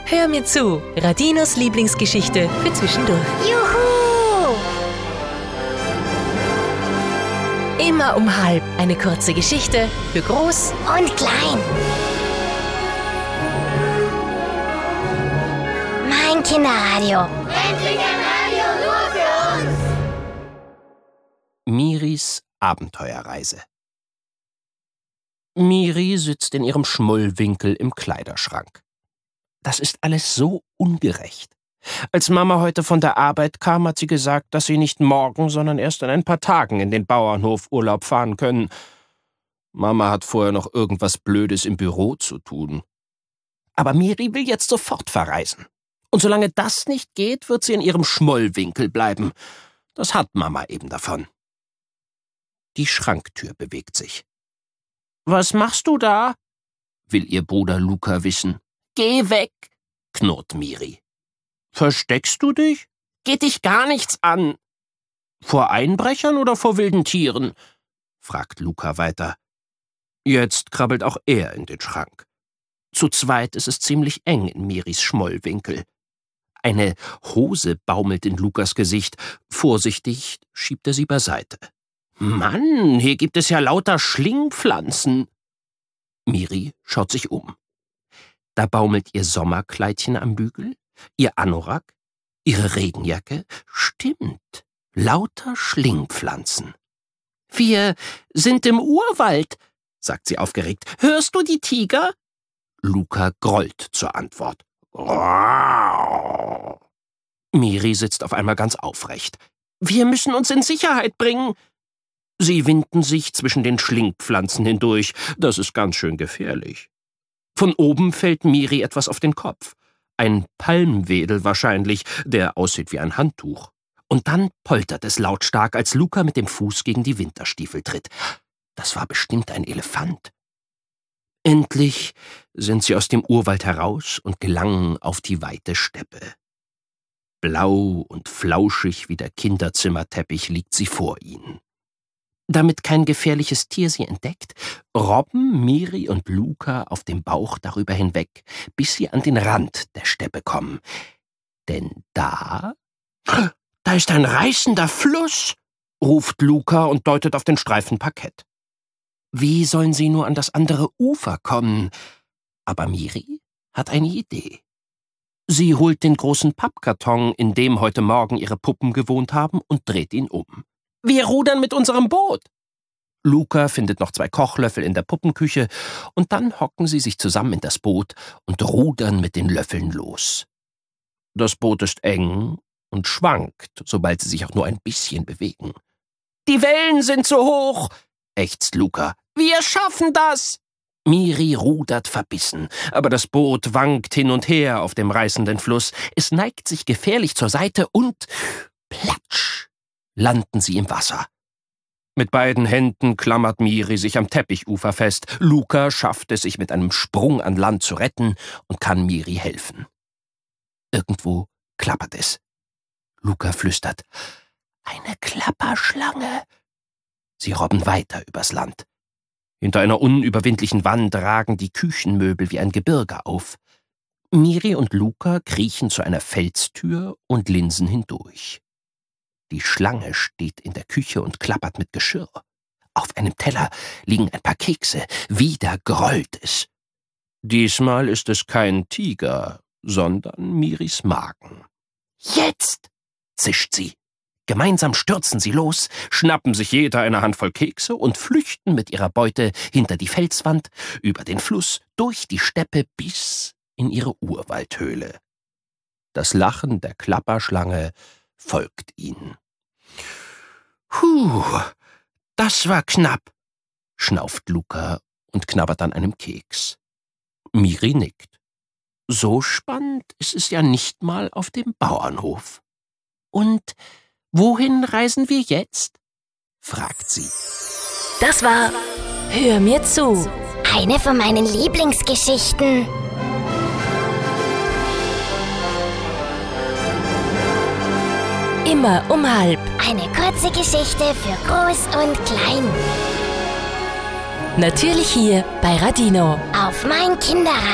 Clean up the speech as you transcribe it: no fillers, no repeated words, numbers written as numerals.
Hör mir zu, Radinos Lieblingsgeschichte für zwischendurch. Juhu! Immer um 12:30 eine kurze Geschichte für Groß Und klein. Mein Kinderradio. Endlich ein Radio nur für uns. Miris Abenteuerreise. Miri sitzt in ihrem Schmollwinkel im Kleiderschrank. Das ist alles so ungerecht. Als Mama heute von der Arbeit kam, hat sie gesagt, dass sie nicht morgen, sondern erst in ein paar Tagen in den Bauernhof Urlaub fahren können. Mama hat vorher noch irgendwas Blödes im Büro zu tun. Aber Miri will jetzt sofort verreisen. Und solange das nicht geht, wird sie in ihrem Schmollwinkel bleiben. Das hat Mama eben davon. Die Schranktür bewegt sich. »Was machst du da?« will ihr Bruder Luca wissen. »Geh weg«, knurrt Miri. »Versteckst du dich? Geht dich gar nichts an.« »Vor Einbrechern oder vor wilden Tieren?« fragt Luca weiter. Jetzt krabbelt auch er in den Schrank. Zu zweit ist es ziemlich eng in Miris Schmollwinkel. Eine Hose baumelt in Lukas Gesicht. Vorsichtig schiebt er sie beiseite. »Mann, hier gibt es ja lauter Schlingpflanzen.« Miri schaut sich um. Da baumelt ihr Sommerkleidchen am Bügel, ihr Anorak, ihre Regenjacke. Stimmt, lauter Schlingpflanzen. »Wir sind im Urwald«, sagt sie aufgeregt. »Hörst du die Tiger?« Luca grollt zur Antwort. Miri sitzt auf einmal ganz aufrecht. »Wir müssen uns in Sicherheit bringen.« Sie winden sich zwischen den Schlingpflanzen hindurch. Das ist ganz schön gefährlich. Von oben fällt Miri etwas auf den Kopf. Ein Palmwedel wahrscheinlich, der aussieht wie ein Handtuch. Und dann poltert es lautstark, als Luca mit dem Fuß gegen die Winterstiefel tritt. Das war bestimmt ein Elefant. Endlich sind sie aus dem Urwald heraus und gelangen auf die weite Steppe. Blau und flauschig wie der Kinderzimmerteppich liegt sie vor ihnen. Damit kein gefährliches Tier sie entdeckt, robben Miri und Luca auf dem Bauch darüber hinweg, bis sie an den Rand der Steppe kommen. Denn da ist ein reißender Fluss, ruft Luca und deutet auf den Streifen Parkett. Wie sollen sie nur an das andere Ufer kommen? Aber Miri hat eine Idee. Sie holt den großen Pappkarton, in dem heute Morgen ihre Puppen gewohnt haben, und dreht ihn um. »Wir rudern mit unserem Boot!« Luca findet noch 2 Kochlöffel in der Puppenküche, und dann hocken sie sich zusammen in das Boot und rudern mit den Löffeln los. Das Boot ist eng und schwankt, sobald sie sich auch nur ein bisschen bewegen. »Die Wellen sind zu hoch«, ächzt Luca. »Wir schaffen das!« Miri rudert verbissen, aber das Boot wankt hin und her auf dem reißenden Fluss. Es neigt sich gefährlich zur Seite und platsch landen sie im Wasser. Mit beiden Händen klammert Miri sich am Teppichufer fest. Luca schafft es, sich mit einem Sprung an Land zu retten und kann Miri helfen. Irgendwo klappert es. Luca flüstert: »Eine Klapperschlange.« Sie robben weiter übers Land. Hinter einer unüberwindlichen Wand ragen die Küchenmöbel wie ein Gebirge auf. Miri und Luca kriechen zu einer Felstür und linsen hindurch. Die Schlange steht in der Küche und klappert mit Geschirr. Auf einem Teller liegen ein paar Kekse. Wieder grollt es. Diesmal ist es kein Tiger, sondern Miris Magen. »Jetzt«, zischt sie. Gemeinsam stürzen sie los, schnappen sich jeder eine Handvoll Kekse und flüchten mit ihrer Beute hinter die Felswand, über den Fluss, durch die Steppe bis in ihre Urwaldhöhle. Das Lachen der Klapperschlange folgt ihnen. Das war knapp«, schnauft Luca und knabbert an einem Keks. Miri nickt. So spannend ist es ja nicht mal auf dem Bauernhof. »Und wohin reisen wir jetzt?« fragt sie. Das war Hör mir zu. Eine von meinen Lieblingsgeschichten. Immer um 12:30. Eine kurze Geschichte für Groß und Klein. Natürlich hier bei Radino. Auf mein Kinderradio.